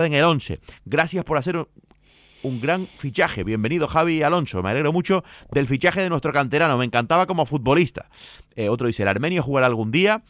en el 11. Gracias por hacer un gran fichaje. Bienvenido, Javi Alonso. Me alegro mucho del fichaje de nuestro canterano. Me encantaba como futbolista. Otro dice, el armenio jugará algún día.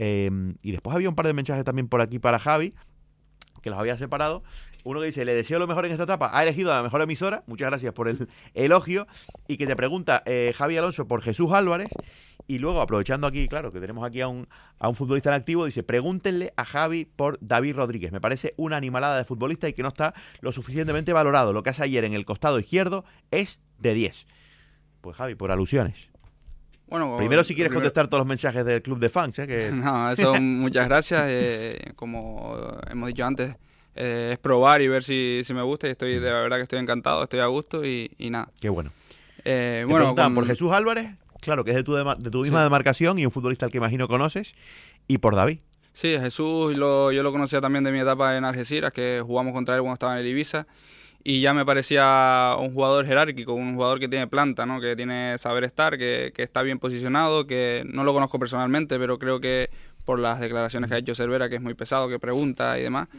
Y después había un par de mensajes también por aquí para Javi, que los había separado. Uno que dice, le deseo lo mejor en esta etapa. Ha elegido la mejor emisora. Muchas gracias por el elogio. Y que te pregunta, Javi Alonso, por Jesús Álvarez. Y luego, aprovechando aquí, claro, que tenemos aquí a un futbolista en activo, dice, pregúntenle a Javi por David Rodríguez. Me parece una animalada de futbolista y que no está lo suficientemente valorado. Lo que hace ayer en el costado izquierdo es de 10. Pues Javi, por alusiones. Bueno, primero si quieres contestar todos los mensajes del club de fans. Que... No, eso muchas gracias. Como hemos dicho antes, es probar y ver si me gusta. Y de verdad que estoy encantado, estoy a gusto y nada. Qué bueno. Bueno, por Jesús Álvarez. Claro, que es de tu misma demarcación y un futbolista al que imagino conoces. Y por David. Sí, Jesús yo lo conocía también de mi etapa en Algeciras, que jugamos contra él cuando estaba en el Ibiza. Y ya me parecía un jugador jerárquico, un jugador que tiene planta, ¿no? Que tiene saber estar, que está bien posicionado, que no lo conozco personalmente, pero creo que por las declaraciones que ha hecho Cervera, que es muy pesado, que pregunta y demás.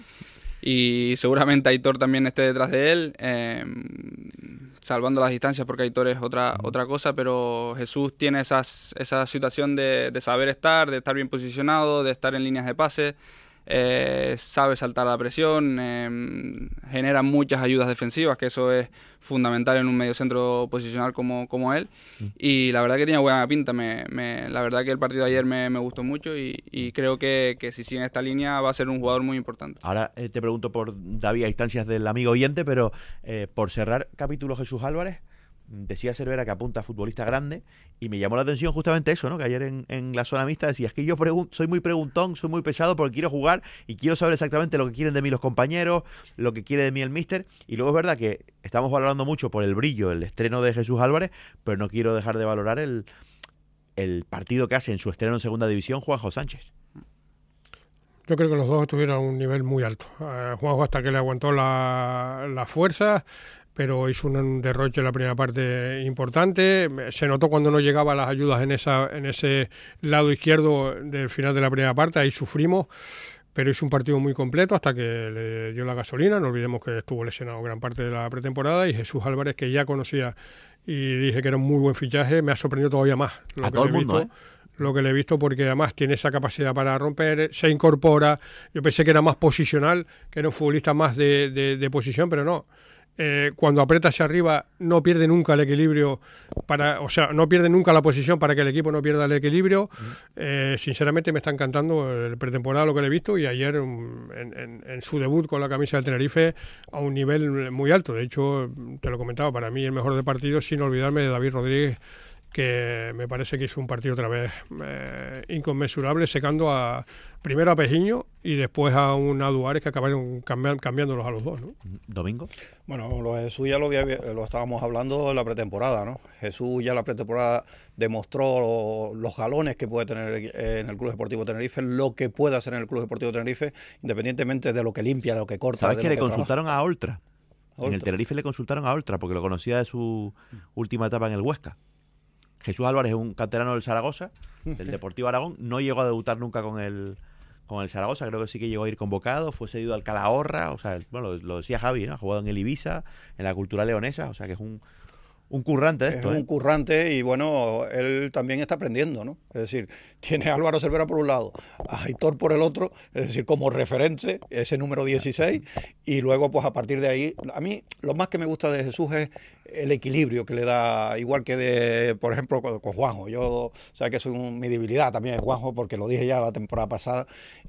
Y seguramente Aitor también esté detrás de él, salvando las distancias porque Aitor es otra cosa, pero Jesús tiene esa situación de saber estar, de estar bien posicionado, de estar en líneas de pase, sabe saltar a la presión, genera muchas ayudas defensivas, que eso es fundamental en un mediocentro posicional como él, y la verdad que tiene buena pinta. La verdad que el partido de ayer me gustó mucho y creo que si sigue en esta línea va a ser un jugador muy importante. Ahora te pregunto por David a instancias del amigo oyente, pero por cerrar capítulo Jesús Álvarez, decía Cervera que apunta a futbolista grande y me llamó la atención justamente eso, ¿no? Que ayer en la zona mixta decía, es que yo soy muy preguntón, soy muy pesado porque quiero jugar y quiero saber exactamente lo que quieren de mí los compañeros, lo que quiere de mí el míster, y luego es verdad que estamos valorando mucho por el brillo el estreno de Jesús Álvarez, pero no quiero dejar de valorar el partido que hace en su estreno en segunda división Juanjo Sánchez. Yo creo que los dos estuvieron a un nivel muy alto. Juanjo hasta que le aguantó la fuerza, pero hizo un derroche en la primera parte importante. Se notó cuando no llegaba las ayudas en ese lado izquierdo del final de la primera parte, ahí sufrimos, pero hizo un partido muy completo hasta que le dio la gasolina. No olvidemos que estuvo lesionado gran parte de la pretemporada, y Jesús Álvarez, que ya conocía y dije que era un muy buen fichaje, me ha sorprendido todavía más. A todo el mundo, Lo que le he visto, porque además tiene esa capacidad para romper, se incorpora. Yo pensé que era más posicional, que era un futbolista más de posición, pero no. Cuando aprieta hacia arriba no pierde nunca el equilibrio, no pierde nunca la posición para que el equipo no pierda el equilibrio. Sinceramente me está encantando el pretemporada lo que le he visto, y ayer en su debut con la camisa del Tenerife a un nivel muy alto. De hecho, te lo comentaba, para mí el mejor de partido, sin olvidarme de David Rodríguez, que me parece que hizo un partido otra vez inconmensurable, secando primero a Pejiño y después a un Aduares, que acabaron cambiándolos a los dos, ¿no? ¿Domingo? Bueno, lo de Jesús ya lo estábamos hablando en la pretemporada, ¿no? Jesús ya en la pretemporada demostró los galones que puede tener en el Club Deportivo Tenerife, lo que puede hacer en el Club Deportivo Tenerife, independientemente de lo que limpia, de lo que corta. ¿Sabes que le consultaron a Oltra? En el Tenerife le consultaron a Oltra porque lo conocía de su última etapa en el Huesca. Jesús Álvarez es un canterano del Zaragoza, del Deportivo Aragón. No llegó a debutar nunca con el Zaragoza. Creo que sí que llegó a ir convocado. Fue cedido al Calahorra. O sea, bueno, lo decía Javi, ¿no? Ha jugado en el Ibiza, en la Cultural Leonesa. O sea, que es un currante de esto. Es un currante, y bueno, él también está aprendiendo, ¿no? Es decir, tiene a Álvaro Cervera por un lado, a Aitor por el otro, es decir, como referente, ese número 16, y luego pues a partir de ahí, a mí lo más que me gusta de Jesús es el equilibrio que le da, igual que por ejemplo con Juanjo. Yo sé que mi debilidad también es Juanjo, porque lo dije ya la temporada pasada,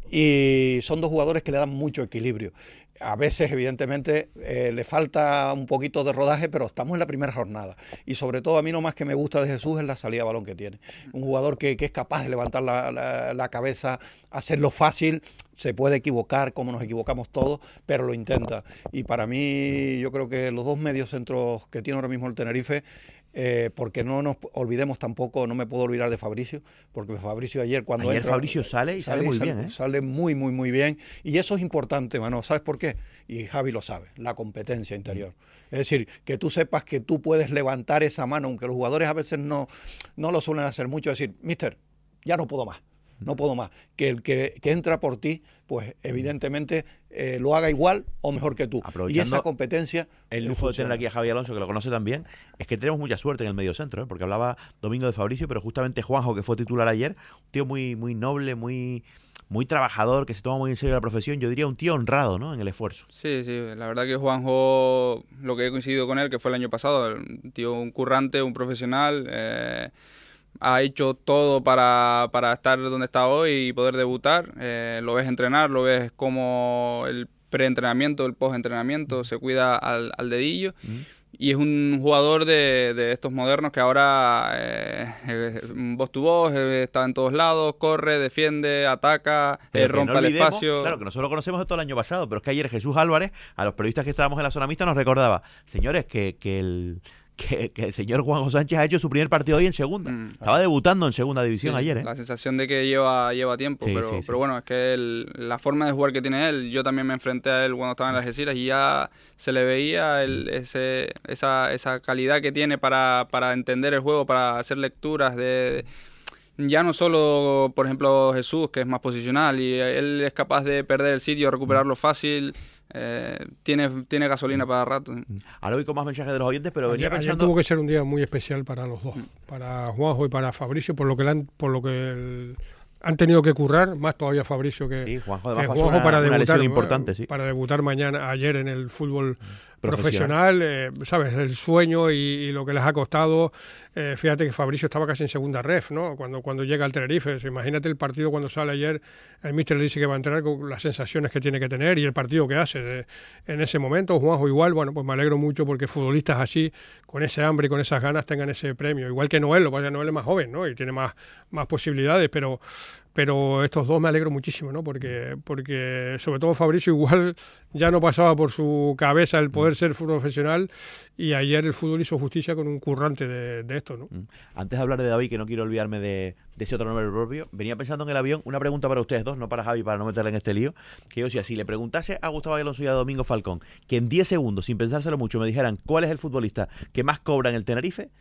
y son dos jugadores que le dan mucho equilibrio. A veces, evidentemente, le falta un poquito de rodaje, pero estamos en la primera jornada. Y sobre todo, a mí lo más que me gusta de Jesús es la salida de balón que tiene. Un jugador que es capaz de levantar la cabeza, hacerlo fácil. Se puede equivocar, como nos equivocamos todos, pero lo intenta. Y para mí, yo creo que los dos mediocentros que tiene ahora mismo el Tenerife, porque no nos olvidemos tampoco, no me puedo olvidar de Fabricio, porque Fabricio ayer entra, Fabricio sale muy bien, ¿eh? Sale muy, muy, muy bien, y eso es importante, mano. ¿Sabes por qué? Y Javi lo sabe, la competencia interior. Es decir, que tú sepas que tú puedes levantar esa mano, aunque los jugadores a veces no lo suelen hacer mucho, decir, mister, ya no puedo más. no puedo más. Que el que entra por ti, pues evidentemente lo haga igual o mejor que tú. Y esa competencia... El lujo de tener aquí a Javi Alonso, que lo conoce también, es que tenemos mucha suerte en el mediocentro, porque hablaba Domingo de Fabricio, pero justamente Juanjo, que fue titular ayer, un tío muy, muy noble, muy trabajador, que se toma muy en serio la profesión, yo diría un tío honrado, ¿no?, en el esfuerzo. Sí, la verdad que Juanjo, lo que he coincidido con él, que fue el año pasado, un tío, un currante, un profesional, ha hecho todo para estar donde está hoy y poder debutar. Lo ves entrenar, lo ves como el preentrenamiento, el postentrenamiento, se cuida al dedillo. Y es un jugador de estos modernos que ahora voz to voz, está en todos lados, corre, defiende, ataca, rompe el espacio. Claro, que nosotros lo conocemos de todo el año pasado, pero es que ayer Jesús Álvarez, a los periodistas que estábamos en la zona mixta, nos recordaba, señores, que el señor Juanjo Sánchez ha hecho su primer partido hoy en segunda. Estaba debutando en segunda división ayer, ¿eh? La sensación de que lleva tiempo, pero bueno, es que la forma de jugar que tiene él, yo también me enfrenté a él cuando estaba en las Algeciras y ya se le veía esa calidad que tiene para entender el juego, para hacer lecturas ya no solo, por ejemplo, Jesús, que es más posicional y él es capaz de perder el sitio, recuperarlo fácil. Tiene gasolina para rato. Ahora voy con más mensajes de los oyentes, pero venía pensando... Ayer tuvo que ser un día muy especial para los dos, para Juanjo y para Fabricio, por lo que han tenido que currar, más todavía Fabricio que Juanjo, para debutar, lesión importante, sí. Para debutar ayer en el fútbol profesional, sabes, el sueño y lo que les ha costado. Fíjate que Fabricio estaba casi en segunda ref, ¿no? Cuando llega al Tenerife. Imagínate el partido cuando sale ayer, el míster le dice que va a entrenar con las sensaciones que tiene que tener y el partido que hace en ese momento. Juanjo igual, bueno, pues me alegro mucho porque futbolistas así, con ese hambre y con esas ganas, tengan ese premio. Igual que Noel, lo que pasa es que Noel es más joven, ¿no? Y tiene más posibilidades, pero estos dos me alegro muchísimo, ¿no? Porque sobre todo Fabricio igual ya no pasaba por su cabeza el poder ser profesional y ayer el fútbol hizo justicia con un currante de esto, ¿no? Antes de hablar de David, que no quiero olvidarme de ese otro nombre propio, venía pensando en el avión, una pregunta para ustedes dos, no para Javi, para no meterle en este lío, que yo decía, si le preguntase a Gustavo Alonso y a Domingo Falcón, que en 10 segundos, sin pensárselo mucho, me dijeran cuál es el futbolista que más cobra en el Tenerife,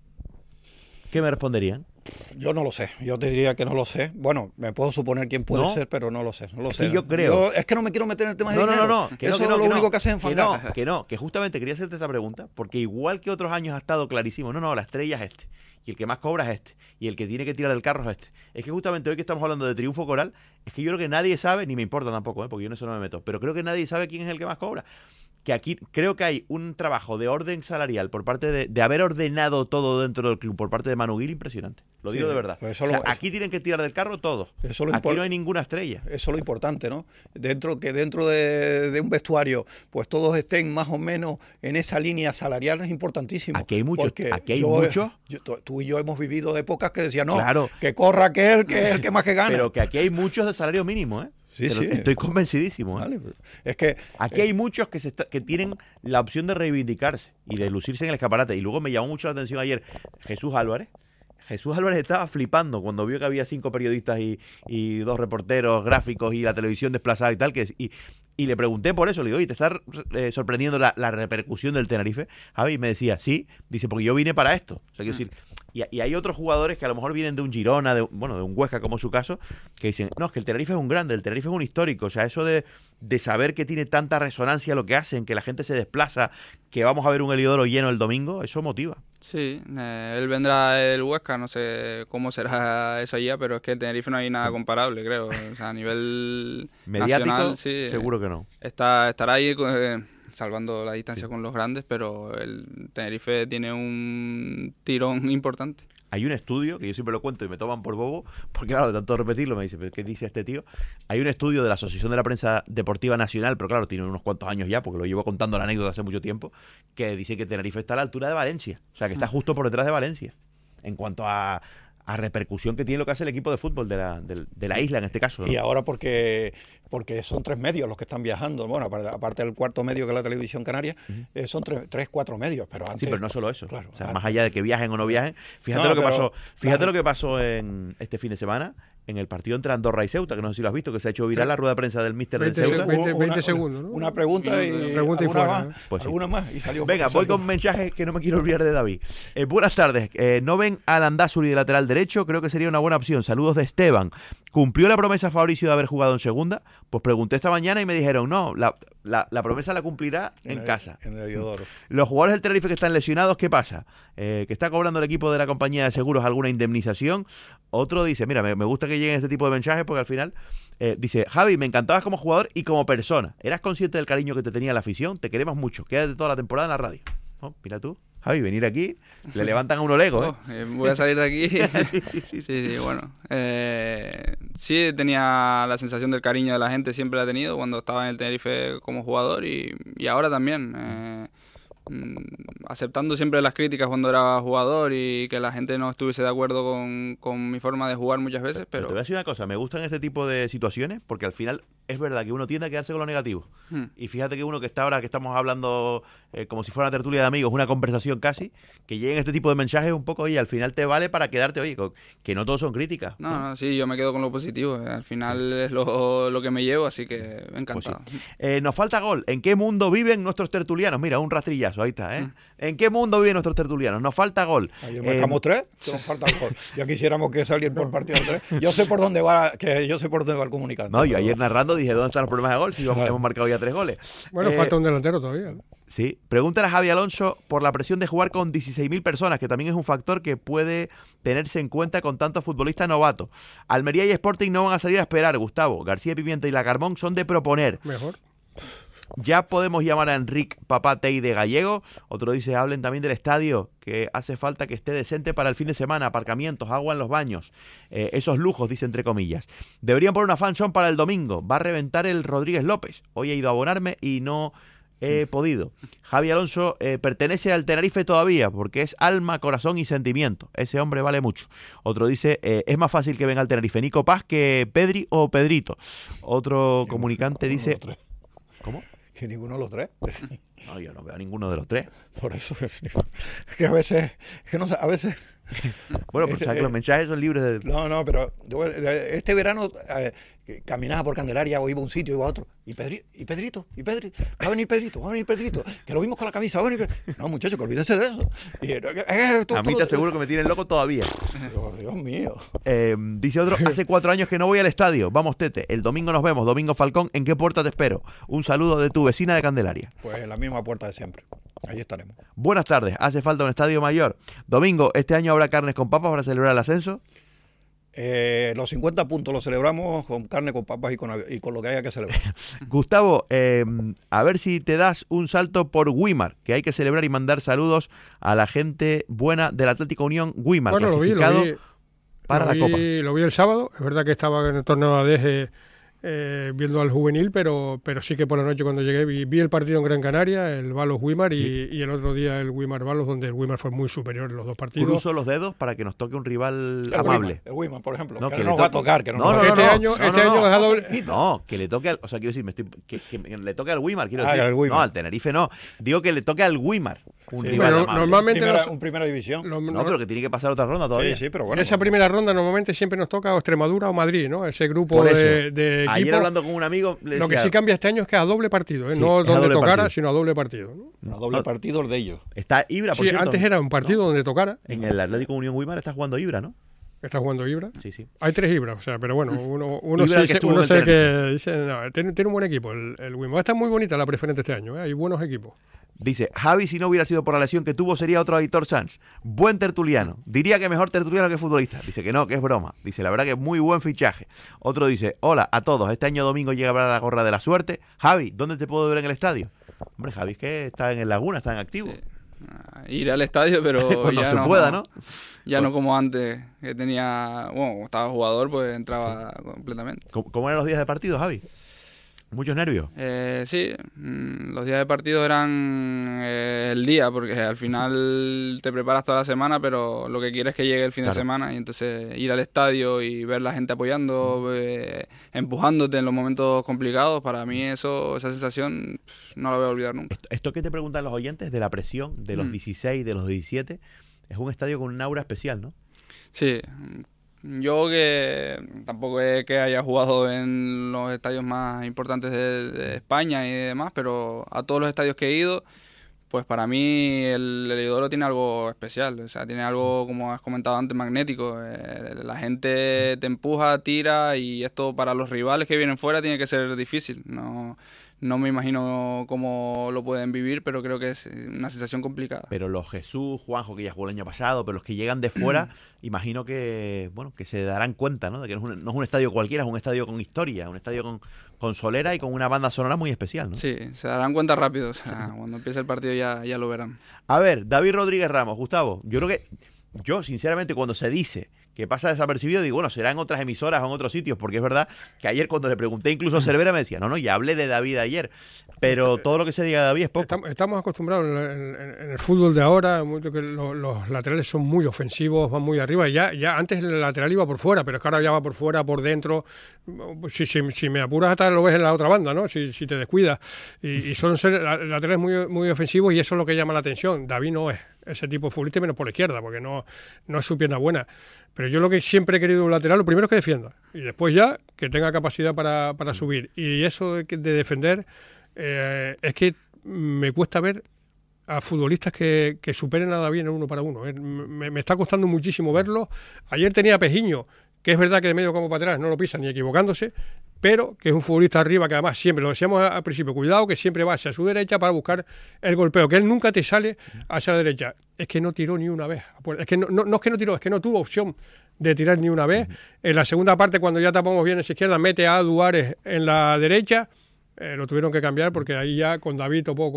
¿qué me responderían? Yo no lo sé, yo te diría que no lo sé. Bueno, me puedo suponer quién puede ser, pero no lo sé. Y yo creo... es que no me quiero meter en el tema de dinero. No. Eso es lo único que hace enfangar. Que justamente quería hacerte esta pregunta, porque igual que otros años ha estado clarísimo, la estrella es este, y el que más cobra es este, y el que tiene que tirar del carro es este. Es que justamente hoy que estamos hablando de triunfo coral, es que yo creo que nadie sabe, ni me importa tampoco, porque yo en eso no me meto, pero creo que nadie sabe quién es el que más cobra. Que aquí creo que hay un trabajo de orden salarial por parte de haber ordenado todo dentro del club por parte de Manu Gil impresionante. Lo digo de verdad. Pues aquí tienen que tirar del carro todos. Aquí no hay ninguna estrella. Eso es lo importante, ¿no? Dentro de un vestuario, pues todos estén más o menos en esa línea salarial es importantísimo. Aquí hay muchos. Tú y yo hemos vivido épocas que decían, claro, que corra aquel, que es el que más que gana. Pero que aquí hay muchos de salario mínimo, ¿eh? Sí. Estoy convencidísimo. Vale, es que aquí hay muchos que tienen la opción de reivindicarse y de lucirse en el escaparate. Y luego me llamó mucho la atención ayer Jesús Álvarez. Jesús Álvarez estaba flipando cuando vio que había 5 periodistas y 2 reporteros gráficos y la televisión desplazada y tal. Y le pregunté por eso, le digo, oye, ¿te está sorprendiendo la repercusión del Tenerife? Javi me decía, sí, dice, porque yo vine para esto. O sea, quiero decir, y hay otros jugadores que a lo mejor vienen de un Girona, de un Huesca, como es su caso, que dicen, no, es que el Tenerife es un grande, el Tenerife es un histórico. O sea, eso de saber que tiene tanta resonancia lo que hacen, que la gente se desplaza, que vamos a ver un Heliodoro lleno el domingo, eso motiva. Sí, él vendrá del Huesca, no sé cómo será eso allá, pero es que el Tenerife no hay nada comparable, creo. O sea, a nivel mediático, nacional, sí, seguro que no. Estará ahí salvando la distancia con los grandes, pero el Tenerife tiene un tirón importante. Hay un estudio, que yo siempre lo cuento y me toman por bobo, porque claro, de tanto repetirlo me dice, ¿pero qué dice este tío? Hay un estudio de la Asociación de la Prensa Deportiva Nacional, pero claro, tiene unos cuantos años ya, porque lo llevo contando la anécdota hace mucho tiempo, que dice que Tenerife está a la altura de Valencia, o sea, que está justo por detrás de Valencia, en cuanto a repercusión que tiene lo que hace el equipo de fútbol de la isla en este caso, ¿no? Y ahora porque son 3 medios los que están viajando, bueno, aparte del cuarto medio que es la televisión canaria, son 4 medios, pero antes... Sí, pero no solo eso, claro, o sea, más allá de que viajen o no viajen, fíjate lo que pasó en este fin de semana en el partido entre Andorra y Ceuta, que no sé si lo has visto, que se ha hecho viral la rueda de prensa del míster del 20 Ceuta. 20 segundos, ¿no? Una pregunta y Pregunta y alguna fuera, más, Pues sí. alguna más y salió. Venga, voy con mensajes que no me quiero olvidar de David. Buenas tardes. ¿No ven a Landázuri de lateral derecho? Creo que sería una buena opción. Saludos de Esteban. ¿Cumplió la promesa Fabricio de haber jugado en segunda? Pues pregunté esta mañana y me dijeron, no, la promesa la cumplirá en casa. En el Diodoro. Los jugadores del Tenerife que están lesionados, ¿qué pasa? ¿Que está cobrando el equipo de la compañía de seguros alguna indemnización? Otro dice, mira, me gusta que lleguen este tipo de mensajes porque al final dice, Javi, me encantabas como jugador y como persona. ¿Eras consciente del cariño que te tenía la afición? Te queremos mucho. Quédate toda la temporada en la radio. ¿No? Mira tú, Javi, venir aquí, le levantan a uno el ego, ¿eh? Voy a salir de aquí. Sí. Sí, bueno. Sí, tenía la sensación del cariño de la gente, siempre la he tenido cuando estaba en el Tenerife como jugador y ahora también. Aceptando siempre las críticas cuando era jugador y que la gente no estuviese de acuerdo con mi forma de jugar muchas veces, pero... Te voy a decir una cosa, me gustan este tipo de situaciones porque al final es verdad que uno tiende a quedarse con lo negativo. Y fíjate que uno que está ahora, que estamos hablando como si fuera una tertulia de amigos, una conversación casi, que lleguen este tipo de mensajes un poco y al final te vale para quedarte, oye, que no todos son críticas. No, sí, yo me quedo con lo positivo. Al final es lo que me llevo, así que encantado. Pues sí. Nos falta gol. ¿En qué mundo viven nuestros tertulianos? Mira, un rastrillazo, ahí está, ¿eh? ¿En qué mundo viven nuestros tertulianos? Nos falta gol. Ayer marcamos 3, nos falta gol. Ya quisiéramos que saliera por partido 3. Yo sé por dónde va, el comunicante. No, yo ayer narrando dije, ¿dónde están los problemas de gol? Si hemos marcado ya 3 goles. Bueno, falta un delantero todavía, ¿no? Sí. Pregúntale a Javi Alonso por la presión de jugar con 16.000 personas, que también es un factor que puede tenerse en cuenta con tantos futbolistas novatos. Almería y Sporting no van a salir a esperar, Gustavo. García Pimienta y La Carmón son de proponer. Mejor. Ya podemos llamar a Enric Papatei de Gallego. Otro dice, hablen también del estadio, que hace falta que esté decente para el fin de semana, aparcamientos, agua en los baños, esos lujos, dice entre comillas. Deberían poner una fanzone para el domingo. Va a reventar el Rodríguez López. Hoy he ido a abonarme y no he podido. Javi Alonso pertenece al Tenerife todavía, porque es alma, corazón y sentimiento. Ese hombre vale mucho. Otro dice, es más fácil que venga al Tenerife Nico Paz que Pedri o Pedrito. Otro comunicante dice... ¿Cómo? Que ninguno de los 3. No, yo no veo a ninguno de los 3. Por eso es que a veces, es que no sé, a veces... Bueno, pues sabes que los mensajes son libres de... No, pero yo, este verano caminaba por Candelaria o iba a un sitio, iba a otro. Y Pedrito, va a venir Pedrito, que lo vimos con la camisa, va a venir Pedrito. No, muchachos, que olvídense de eso. A mí te aseguro que me tienen loco todavía. Dios mío. Dice otro, hace 4 años que no voy al estadio. Vamos, Tete, el domingo nos vemos. Domingo Falcón, ¿en qué puerta te espero? Un saludo de tu vecina de Candelaria. Pues en la misma puerta de siempre. Allí estaremos. Buenas tardes, hace falta un estadio mayor. Domingo, ¿este año habrá carnes con papas para celebrar el ascenso? Los 50 puntos los celebramos con carne, con papas y con lo que haya que celebrar. Gustavo, a ver si te das un salto por Guimar, que hay que celebrar y mandar saludos a la gente buena del Atlético Unión Guimar, bueno, clasificado para la Copa. Lo vi el sábado, es verdad que estaba en el torneo ADG viendo al juvenil, pero sí que por la noche cuando llegué vi el partido en Gran Canaria, el Balos Guimar y el otro día el Guimar Balos, donde el Guimar fue muy superior en los dos partidos. Cruzo los dedos para que nos toque un rival amable. El Guimar, por ejemplo, no, que nos va a tocar. Que este año es a doble... No, que le toque al... O sea, quiero decir, que le toque al Guimar, quiero decir. Al Guimar. No, al Tenerife no. Digo que le toque al Guimar. Un Sí, rival pero amable. normalmente primera división. No, pero que tiene que pasar otra ronda todavía. Sí, pero bueno. En esa primera ronda normalmente siempre nos toca o Extremadura o Madrid, ¿no? Ese grupo Por eso, de ayer equipos. hablando con un amigo le Lo que decía, sí cambia este año es que a doble partido, ¿eh? Sí, No es a donde doble tocara, partido. sino a doble partido, ¿no? A doble partido de ellos. está Ibra, por Sí, cierto. antes era un partido donde tocara. En el Atlético Unión Guimar está jugando Ibra, ¿no? Está jugando Ibra. Sí. Hay 3 Ibras, o sea, pero bueno, uno Ibra, sí, que estuvo en uno el sé que Tenerife. dice, no, tiene un buen equipo el Guimar. Está muy bonita la preferente este año, ¿eh? Hay buenos equipos. Dice, Javi, si no hubiera sido por la lesión que tuvo, sería otro Aitor Sanz. Buen tertuliano. Diría que mejor tertuliano que futbolista. Dice que no, que es broma. Dice, la verdad que es muy buen fichaje. Otro dice, hola a todos. Este año domingo llega a la gorra de la suerte. Javi, ¿dónde te puedo ver en el estadio? Hombre, Javi, es que está en el Laguna, está en activo. Sí. Ir al estadio, pero Cuando ya se pueda, ¿no? Ya no como antes, que tenía... Bueno, como estaba jugador, pues entraba completamente. ¿Cómo eran los días de partido, Javi? ¿Muchos nervios? Sí, los días de partido eran el día, porque al final te preparas toda la semana, pero lo que quieres es que llegue el fin de semana y entonces ir al estadio y ver la gente apoyando, empujándote en los momentos complicados, para mí esa sensación no la voy a olvidar nunca. Esto que te preguntan los oyentes de la presión de los 16, de los 17, es un estadio con un aura especial, ¿no? Sí, Yo que tampoco es que haya jugado en los estadios más importantes de España y demás, pero a todos los estadios que he ido, pues para mí el Heliodoro tiene algo especial, o sea, tiene algo, como has comentado antes, magnético. La gente te empuja, tira, y esto para los rivales que vienen fuera tiene que ser difícil. No me imagino cómo lo pueden vivir, pero creo que es una sensación complicada. Pero los Jesús, Juanjo, que ya jugó el año pasado, pero los que llegan de fuera, imagino que bueno, que se darán cuenta, ¿no? De que no es un estadio cualquiera, es un estadio con historia, un estadio con solera y con una banda sonora muy especial, ¿no? Sí, se darán cuenta rápido. O sea, cuando empiece el partido ya lo verán. A ver, David Rodríguez Ramos, Gustavo, yo sinceramente cuando se dice que pasa desapercibido, digo, bueno, será en otras emisoras o en otros sitios, porque es verdad que ayer cuando le pregunté incluso a Cervera me decía, no, ya hablé de David ayer, pero todo lo que se diga de David es poco. Estamos acostumbrados en el fútbol de ahora, mucho que los laterales son muy ofensivos, van muy arriba, y ya antes el lateral iba por fuera, pero es que ahora ya va por fuera, por dentro. Si me apuras hasta lo ves en la otra banda, ¿no? Si te descuidas, y son laterales muy, muy ofensivos, y eso es lo que llama la atención. David no es ese tipo de futbolista, menos por la izquierda, porque no es su pierna buena. Pero yo lo que siempre he querido de un lateral, lo primero es que defienda, y después ya que tenga capacidad para subir. Y eso de defender, es que me cuesta ver a futbolistas que superen a David en el 1 para 1. Me está costando muchísimo verlo. Ayer tenía a Pejiño, que es verdad que de medio campo para atrás no lo pisa ni equivocándose, pero que es un futbolista arriba que además siempre, lo decíamos al principio, cuidado que siempre va hacia su derecha para buscar el golpeo, que él nunca te sale hacia la derecha. Es que no tiró ni una vez. Es que no es que no tiró, es que no tuvo opción de tirar ni una vez. En la segunda parte, cuando ya tapamos bien esa izquierda, mete a Duárez en la derecha. Lo tuvieron que cambiar porque ahí ya con David topó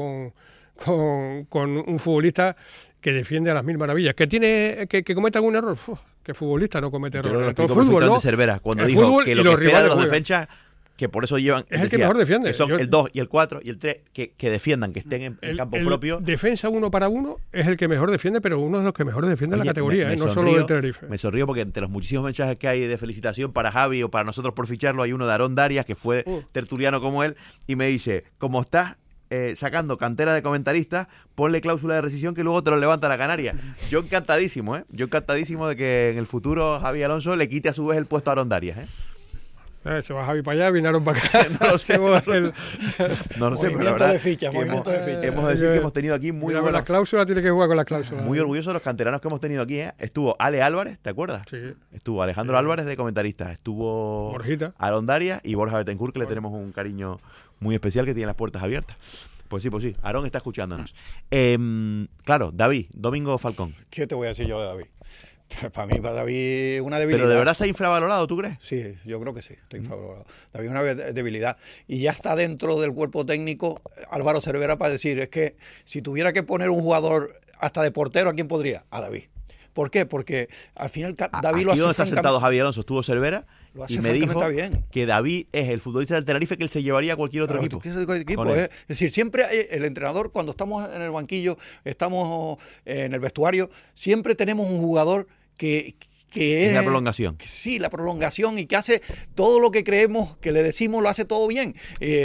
con un futbolista que defiende a las mil maravillas. Que comete algún error. Que futbolista no comete errores. En todo el fútbol, ¿no? Cervera, cuando dijo que lo que espera de los defensas, que por eso llevan, es el que mejor defiende. Que son el 2 y el 4 y el 3, que defiendan, que estén en campo propio. Defensa 1 para 1 es el que mejor defiende, pero uno de los que mejor defiende la categoría, no solo del Tenerife. Me sonrío porque entre los muchísimos mensajes que hay de felicitación para Javi o para nosotros por ficharlo, hay uno de Aarón Darias, que fue tertuliano como él, y me dice, como estás sacando cantera de comentaristas, ponle cláusula de rescisión que luego te lo levanta la Canaria. Yo encantadísimo, yo encantadísimo de que en el futuro Javi Alonso le quite a su vez el puesto a Aarón Darias, Se va Javi para allá, vinieron para acá. No lo sé, pero la verdad de ficha, hemos de decir que hemos tenido aquí muy buena... La cláusula tiene que jugar con la cláusula. Muy orgulloso de los canteranos que hemos tenido aquí, Estuvo Ale Álvarez, ¿te acuerdas? Sí. Estuvo Alejandro Álvarez de comentarista, estuvo Borjita, Aarón Darias y Borja Betancourt, que le tenemos un cariño muy especial, que tiene las puertas abiertas. Pues sí, Aarón está escuchándonos. Claro, David, Domingo Falcón. ¿Qué te voy a decir yo de David? Para mí, para David, una debilidad. ¿Pero de verdad está infravalorado, tú crees? Sí, yo creo que sí, está infravalorado. David es una debilidad. Y ya está dentro del cuerpo técnico Álvaro Cervera para decir, es que si tuviera que poner un jugador hasta de portero, ¿a quién podría? A David. ¿Por qué? Porque al final David lo hace. ¿Dónde está sentado Javi Alonso? Estuvo Cervera y me dijo bien. que David es el futbolista del Tenerife que él se llevaría a cualquier otro equipo. Es decir, siempre el entrenador, cuando estamos en el banquillo, estamos en el vestuario, siempre tenemos un jugador que es la prolongación. Sí, la prolongación, y que hace todo lo que creemos, que le decimos, lo hace todo bien.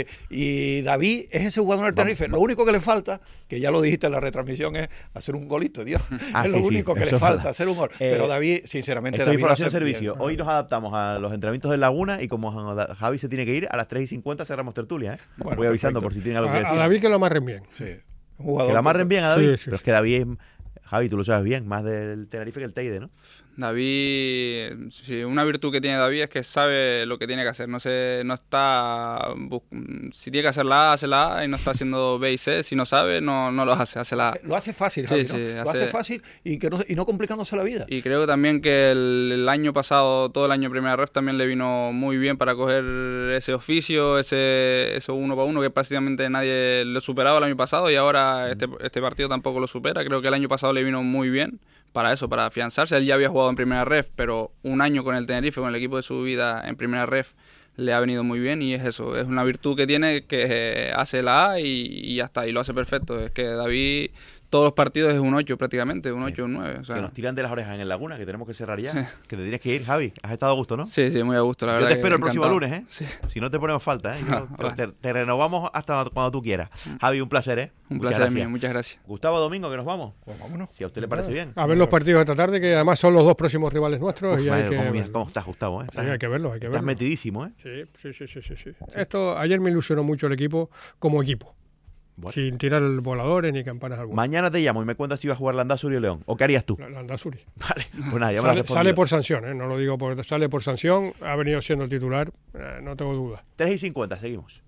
Y David es ese jugador del Tenerife. Lo único que le falta, que ya lo dijiste en la retransmisión, es hacer un golito, Dios. Es lo único que le falta, hacer un gol. Pero David, sinceramente, David información lo hace servicio. Hoy nos adaptamos a los entrenamientos de Laguna y como Javi se tiene que ir, a las 3:50 cerramos tertulia. Bueno, voy avisando por si tiene algo que decir. A David que lo amarren bien. Sí. Que lo amarren bien a David. Sí. Pero es que David es... Javi, tú lo sabes bien, más del Tenerife que el Teide, ¿no? David, sí, una virtud que tiene David es que sabe lo que tiene que hacer. No está... Si tiene que hacer la A, hace la A, y no está haciendo B y C. Si no sabe, no lo hace la A. Lo hace fácil, Javi, sí, ¿no? Lo hace fácil y no complicándose la vida. Y creo también que el año pasado, todo el año en Primera Ref, también le vino muy bien para coger ese oficio, ese 1 para 1 que prácticamente nadie lo superaba el año pasado, y ahora este partido tampoco lo supera. Creo que el año pasado le vino muy bien para eso, para afianzarse. Él ya había jugado en Primera Ref, pero un año con el Tenerife, con el equipo de su vida en Primera Ref, le ha venido muy bien, y es eso, es una virtud que tiene, que hace la A y ya está, y lo hace perfecto. Es que David, todos los partidos es un 8 prácticamente, un 8, un 9. O sea. Que nos tiran de las orejas en el Laguna, que tenemos que cerrar ya. Sí. Que te tienes que ir, Javi. Has estado a gusto, ¿no? Sí, muy a gusto, la verdad. Yo te espero el próximo lunes, ¿eh? Sí. Si no te ponemos falta, ¿eh? Te renovamos hasta cuando tú quieras. Javi, un placer, ¿eh? Un placer mío, muchas gracias. Gustavo, Domingo, que nos vamos. Pues vámonos. Si a usted le parece bien. A ver los partidos de esta tarde, que además son los 2 próximos rivales nuestros. Uf, y hay ¿Cómo estás, Gustavo? Sí, hay que verlo, Estás metidísimo, ¿eh? Sí. Esto, ayer me ilusionó mucho el equipo como equipo. Bueno. Sin tirar voladores ni campanas alguna. Mañana te llamo y me cuentas si vas a jugar Landázuri o León. ¿O qué harías tú? Landázuri. Vale, pues nada, ya me sale por sanción, ¿eh? No lo digo sale por sanción. Ha venido siendo el titular, no tengo duda. 3:50, seguimos.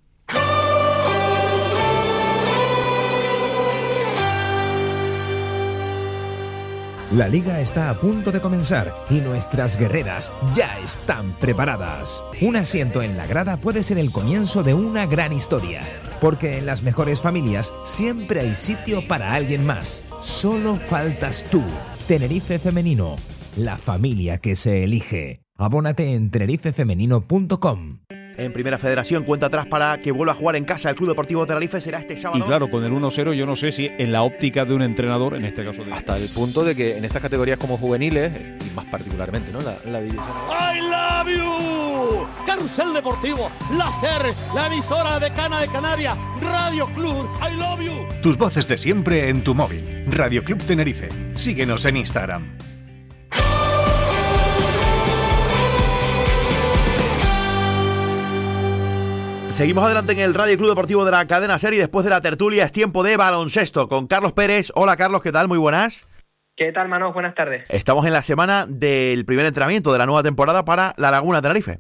La liga está a punto de comenzar y nuestras guerreras ya están preparadas. Un asiento en la grada puede ser el comienzo de una gran historia, porque en las mejores familias siempre hay sitio para alguien más. Solo faltas tú. Tenerife Femenino, la familia que se elige. Abónate en tenerifefemenino.com. En Primera Federación, cuenta atrás para que vuelva a jugar en casa el Club Deportivo Tenerife. Será este sábado. Y claro, con el 1-0 yo no sé si en la óptica de un entrenador, en este caso hasta el punto de que en estas categorías como juveniles, y más particularmente, ¿no? La división. I love you. Carrusel Deportivo, la SER, la emisora decana de Canarias, Radio Club, I love you. Tus voces de siempre en tu móvil. Radio Club Tenerife. Síguenos en Instagram. Seguimos adelante en el Radio Club Deportivo de la cadena SER y después de la tertulia es tiempo de baloncesto con Carlos Pérez. Hola Carlos, ¿qué tal? Muy buenas. ¿Qué tal, Manos? Buenas tardes. Estamos en la semana del primer entrenamiento de la nueva temporada para la Laguna Tenerife.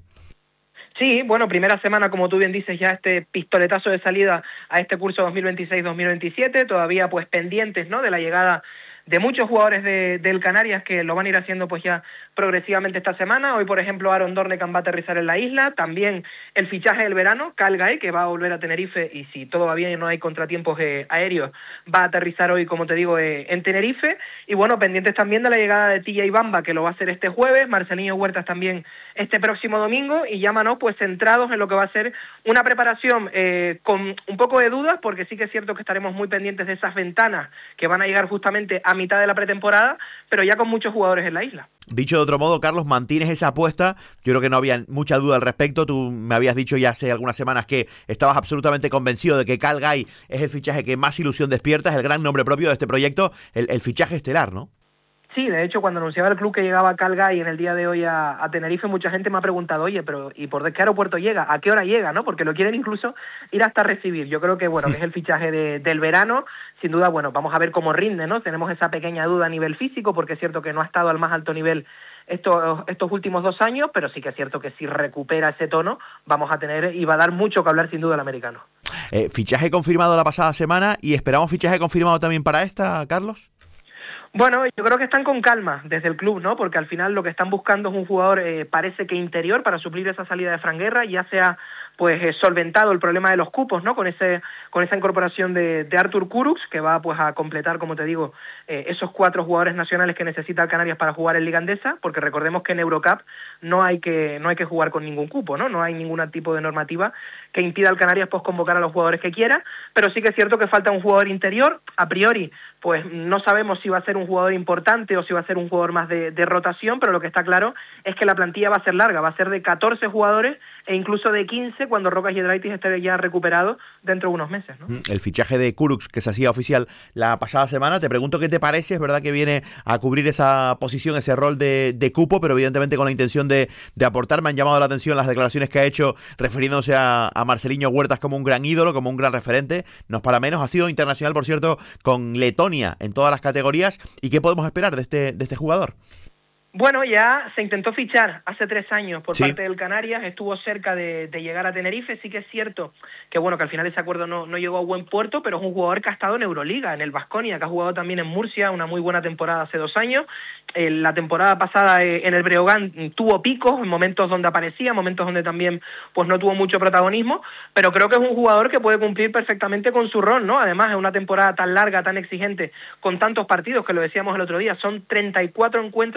Sí, bueno, primera semana, como tú bien dices, ya este pistoletazo de salida a este curso 2026-2027, todavía pues pendientes, ¿no?, de la llegada de muchos jugadores del Canarias que lo van a ir haciendo pues ya progresivamente esta semana. Hoy, por ejemplo, Aaron Dornekan va a aterrizar en la isla, también el fichaje del verano, Cal Guy, que va a volver a Tenerife y si todo va bien y no hay contratiempos aéreos, va a aterrizar hoy, como te digo, en Tenerife. Y bueno, pendientes también de la llegada de TJ Bamba, que lo va a hacer este jueves, Marcelinho Huertas también este próximo domingo, y ya, Mano, pues centrados en lo que va a ser una preparación con un poco de dudas, porque sí que es cierto que estaremos muy pendientes de esas ventanas que van a llegar justamente a mitad de la pretemporada, pero ya con muchos jugadores en la isla. Dicho de otro modo, Carlos, mantienes esa apuesta. Yo creo que no había mucha duda al respecto. Tú me habías dicho ya hace algunas semanas que estabas absolutamente convencido de que Cal Guy es el fichaje que más ilusión despierta, es el gran nombre propio de este proyecto, el fichaje estelar, ¿no? Sí, de hecho, cuando anunciaba el club que llegaba Cal Guy en el día de hoy a Tenerife, mucha gente me ha preguntado, oye, pero ¿y por qué aeropuerto llega? ¿A qué hora llega? ¿No? Porque lo quieren incluso ir hasta recibir. Yo creo que, bueno, que es el fichaje del verano. Sin duda, bueno, vamos a ver cómo rinde, ¿no? Tenemos esa pequeña duda a nivel físico, porque es cierto que no ha estado al más alto nivel estos últimos 2 años, pero sí que es cierto que si recupera ese tono, vamos a tener y va a dar mucho que hablar sin duda el americano. Fichaje confirmado la pasada semana y esperamos fichaje confirmado también para esta, Carlos. Bueno, yo creo que están con calma desde el club, ¿no? Porque al final lo que están buscando es un jugador, parece que interior, para suplir esa salida de Fran Guerra, ya sea pues solventado el problema de los cupos, ¿no? Con esa incorporación de Artur Kurucs, que va pues a completar, como te digo, esos 4 jugadores nacionales que necesita el Canarias para jugar en Liga Andesa, porque recordemos que en Eurocup no hay que jugar con ningún cupo, ¿no? No hay ningún tipo de normativa que impida al Canarias pues convocar a los jugadores que quiera, pero sí que es cierto que falta un jugador interior. A priori, pues no sabemos si va a ser un jugador importante o si va a ser un jugador más de rotación, pero lo que está claro es que la plantilla va a ser larga, va a ser de 14 jugadores e incluso de 15 cuando Rocas Giedraitis esté ya recuperado dentro de unos meses, ¿no? El fichaje de Kurucs, que se hacía oficial la pasada semana, te pregunto qué te parece. Es verdad que viene a cubrir esa posición, ese rol de cupo, pero evidentemente con la intención de aportar. Me han llamado la atención las declaraciones que ha hecho refiriéndose a Marcelinho Huertas como un gran ídolo, como un gran referente. No es para menos. Ha sido internacional, por cierto, con Letonia en todas las categorías. ¿Y qué podemos esperar de este jugador? Bueno, ya se intentó fichar hace 3 años por parte del Canarias, estuvo cerca de llegar a Tenerife. Sí que es cierto que bueno, que al final ese acuerdo no llegó a buen puerto, pero es un jugador que ha estado en Euroliga, en el Baskonia, que ha jugado también en Murcia, una muy buena temporada hace 2 años. La temporada pasada en el Breogán tuvo picos, en momentos donde aparecía, momentos donde también pues no tuvo mucho protagonismo, pero creo que es un jugador que puede cumplir perfectamente con su rol, ¿no? Además, es una temporada tan larga, tan exigente, con tantos partidos, que lo decíamos el otro día, son 34 encuentros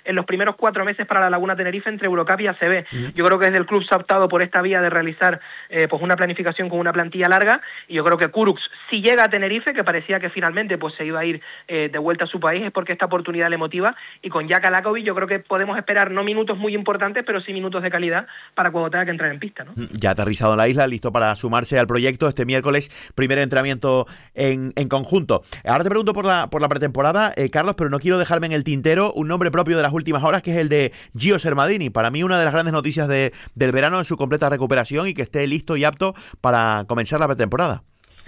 en los primeros 4 meses para la Laguna Tenerife entre Eurocup y ACB. Yo creo que desde el club se ha optado por esta vía de realizar pues una planificación con una plantilla larga, y yo creo que Kurucs, si llega a Tenerife, que parecía que finalmente pues se iba a ir de vuelta a su país, es porque esta oportunidad le motiva, y con Jaka Lakovic yo creo que podemos esperar no minutos muy importantes, pero sí minutos de calidad para cuando tenga que entrar en pista, ¿no? Ya aterrizado en la isla, listo para sumarse al proyecto este miércoles, primer entrenamiento en conjunto. Ahora te pregunto por la pretemporada, Carlos, pero no quiero dejarme en el tintero un nombre propio de las últimas horas, que es el de Gio Sermadini. Para mí una de las grandes noticias del verano en su completa recuperación y que esté listo y apto para comenzar la pretemporada.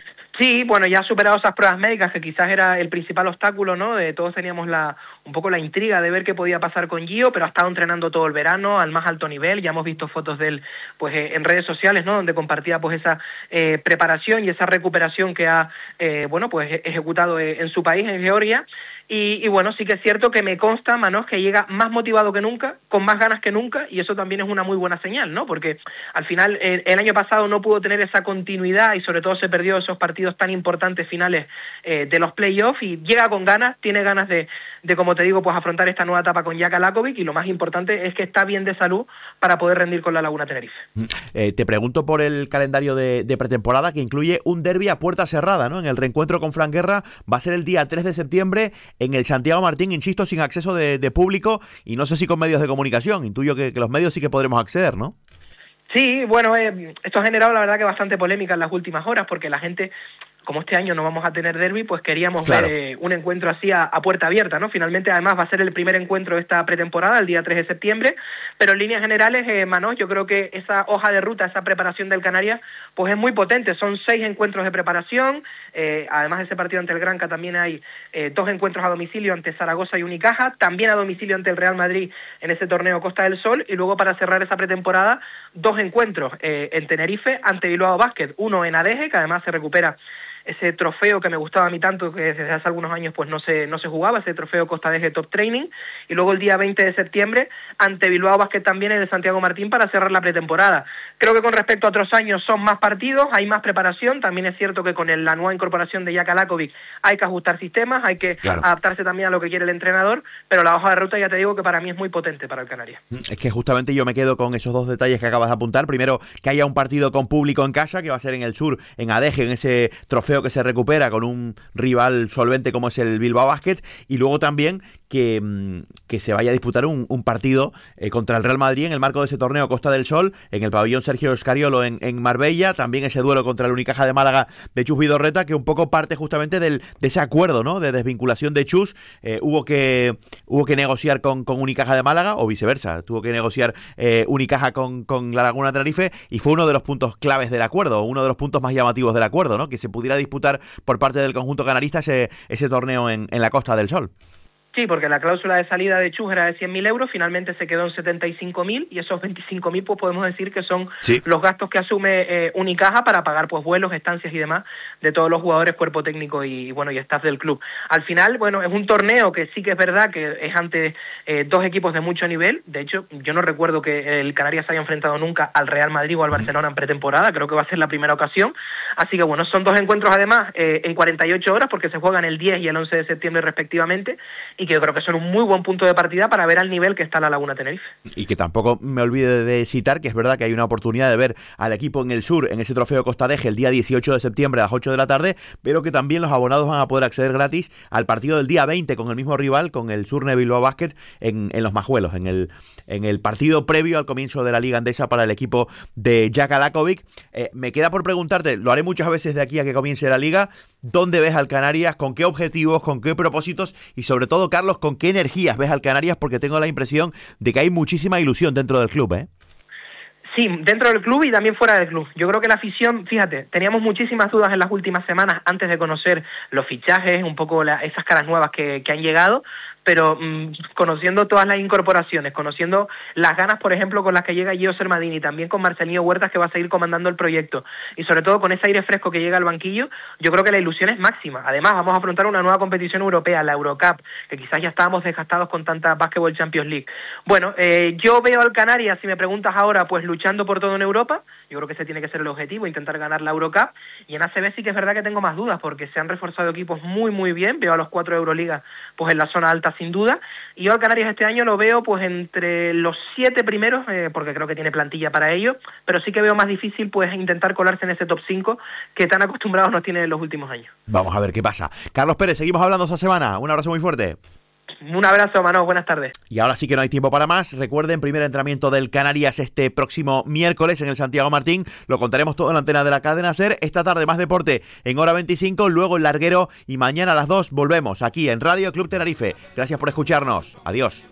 Sí, bueno, ya ha superado esas pruebas médicas, que quizás era el principal obstáculo, ¿no? Todos teníamos un poco la intriga de ver qué podía pasar con Gio, pero ha estado entrenando todo el verano al más alto nivel. Ya hemos visto fotos de él pues en redes sociales, ¿no? Donde compartía pues esa preparación y esa recuperación que ha ejecutado en su país, en Georgia. Y bueno, sí que es cierto que me consta, Manos, que llega más motivado que nunca, con más ganas que nunca, y eso también es una muy buena señal, ¿no? Porque al final el año pasado no pudo tener esa continuidad y sobre todo se perdió esos partidos tan importantes finales de los playoffs, y llega con ganas, tiene ganas de como te digo, pues afrontar esta nueva etapa con Jaka Lakovic, y lo más importante es que está bien de salud para poder rendir con la Laguna Tenerife. Te pregunto por el calendario de pretemporada, que incluye un derbi a puerta cerrada, ¿no? En el reencuentro con Fran Guerra va a ser el día 3 de septiembre en el Santiago Martín, insisto, sin acceso de público, y no sé si con medios de comunicación. Intuyo que los medios sí que podremos acceder, ¿no? Sí, bueno, esto ha generado la verdad que bastante polémica en las últimas horas, porque la gente, como este año no vamos a tener derbi, pues queríamos ver un encuentro así a puerta abierta, ¿no? Finalmente, además, va a ser el primer encuentro de esta pretemporada, el día 3 de septiembre, pero en líneas generales, Manos, yo creo que esa hoja de ruta, esa preparación del Canarias, pues es muy potente. Son 6 encuentros de preparación, además de ese partido ante el Granca también hay 2 encuentros a domicilio ante Zaragoza y Unicaja, también a domicilio ante el Real Madrid en ese torneo Costa del Sol, y luego para cerrar esa pretemporada, 2 encuentros en Tenerife ante Bilbao Basket, uno en Adeje, que además se recupera ese trofeo que me gustaba a mí tanto, que desde hace algunos años pues no se jugaba, ese trofeo Costa Adeje Top Training, y luego el día 20 de septiembre ante Bilbao Basket también en el Santiago Martín para cerrar la pretemporada. Creo que con respecto a otros años son más partidos, hay más preparación. También es cierto que con la nueva incorporación de Jaka Lakovic hay que ajustar sistemas, hay que adaptarse también a lo que quiere el entrenador, pero la hoja de ruta ya te digo que para mí es muy potente para el Canarias. Es que justamente yo me quedo con esos 2 detalles que acabas de apuntar. Primero, que haya un partido con público en casa, que va a ser en el sur, en Adeje, en ese trofeo que se recupera con un rival solvente como es el Bilbao Basket, y luego también que se vaya a disputar un partido contra el Real Madrid en el marco de ese torneo Costa del Sol, en el pabellón Sergio Escariolo en Marbella, también ese duelo contra el Unicaja de Málaga de Chus Vidorreta, que un poco parte justamente de ese acuerdo, ¿no? De desvinculación de Chus. Hubo que negociar con Unicaja de Málaga, o viceversa, tuvo que negociar Unicaja con la Laguna Tenerife, y fue uno de los puntos claves del acuerdo, uno de los puntos más llamativos del acuerdo, ¿no? Que se pudiera disputar por parte del conjunto canarista ese torneo en la Costa del Sol. Sí, porque la cláusula de salida de Chus era de 100.000 euros, finalmente se quedó en 75.000, y esos 25.000 pues podemos decir que son los gastos que asume Unicaja para pagar pues vuelos, estancias y demás de todos los jugadores, cuerpo técnico y staff del club. Al final, bueno, es un torneo que sí que es verdad que es ante 2 equipos de mucho nivel. De hecho, yo no recuerdo que el Canarias se haya enfrentado nunca al Real Madrid o al Barcelona en pretemporada, creo que va a ser la primera ocasión. Así que bueno, son 2 encuentros además en 48 horas, porque se juegan el 10 y el 11 de septiembre respectivamente, y que yo creo que son un muy buen punto de partida para ver al nivel que está la Laguna Tenerife. Y que tampoco me olvide de citar que es verdad que hay una oportunidad de ver al equipo en el sur, en ese trofeo Costa Adeje, el día 18 de septiembre a las 8 de la tarde, pero que también los abonados van a poder acceder gratis al partido del día 20 con el mismo rival, con el Surne Bilbao Basket en Los Majuelos, en el partido previo al comienzo de la Liga Andesa para el equipo de Jaka Lakovic. Me queda por preguntarte, lo haré muchas veces de aquí a que comience la Liga, ¿dónde ves al Canarias? ¿Con qué objetivos? ¿Con qué propósitos? Y sobre todo, Carlos, ¿con qué energías ves al Canarias? Porque tengo la impresión de que hay muchísima ilusión dentro del club, ¿eh? Sí, dentro del club y también fuera del club. Yo creo que la afición, fíjate, teníamos muchísimas dudas en las últimas semanas antes de conocer los fichajes, un poco esas caras nuevas que han llegado, pero conociendo todas las incorporaciones, conociendo las ganas, por ejemplo, con las que llega Gio Sermadini, también con Marcelino Huertas, que va a seguir comandando el proyecto, y sobre todo con ese aire fresco que llega al banquillo, yo creo que la ilusión es máxima. Además, vamos a afrontar una nueva competición europea, la Eurocup, que quizás ya estábamos desgastados con tanta Basketball Champions League. Bueno, yo veo al Canarias, si me preguntas ahora, pues luchando por todo en Europa. Yo creo que ese tiene que ser el objetivo, intentar ganar la Eurocup, y en ACB sí que es verdad que tengo más dudas, porque se han reforzado equipos muy, muy bien. Veo a los 4 Euroligas pues en la zona alta plaza sin duda, y yo al Canarias este año lo veo pues entre los 7 primeros, porque creo que tiene plantilla para ello, pero sí que veo más difícil pues intentar colarse en ese top 5 que tan acostumbrados nos tiene en los últimos años. Vamos a ver qué pasa. Carlos Pérez, seguimos hablando esta semana. Un abrazo muy fuerte. Un abrazo, Manolo, buenas tardes. Y ahora sí que no hay tiempo para más. Recuerden, primer entrenamiento del Canarias este próximo miércoles en el Santiago Martín. Lo contaremos todo en la antena de la cadena SER. Esta tarde más deporte en hora 25, luego el larguero y mañana a las 2 volvemos aquí en Radio Club Tenerife. Gracias por escucharnos. Adiós.